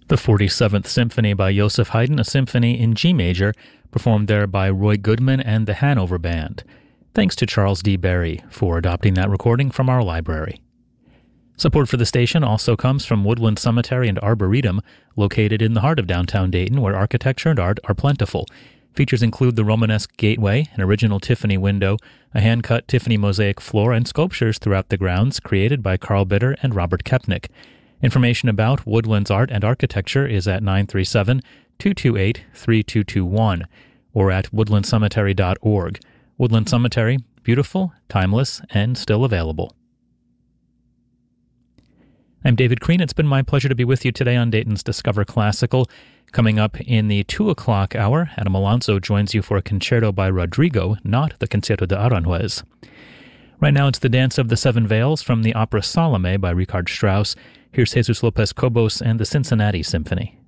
The 47th Symphony by Joseph Haydn, a symphony in G major, performed there by Roy Goodman and the Hanover Band. Thanks to Charles D. Berry for adopting that recording from our library. Support for the station also comes from Woodland Cemetery and Arboretum, located in the heart of downtown Dayton, where architecture and art are plentiful. Features include the Romanesque gateway, an original Tiffany window, a hand-cut Tiffany mosaic floor, and sculptures throughout the grounds created by Carl Bitter and Robert Kepnick. Information about Woodland's art and architecture is at 937-228-3221 or at woodlandcemetery.org. Woodland Cemetery, beautiful, timeless, and still available. I'm David Crean. It's been my pleasure to be with you today on Dayton's Discover Classical. Coming up in the 2 o'clock hour, Adam Alonso joins you for a concerto by Rodrigo, not the Concierto de Aranjuez. Right now it's the Dance of the Seven Veils from the opera Salome by Richard Strauss. Here's Jesus Lopez Cobos and the Cincinnati Symphony.